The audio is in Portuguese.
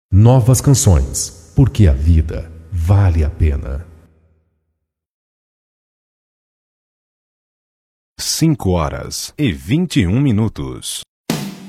Novas canções, porque a vida vale a pena. 5h21.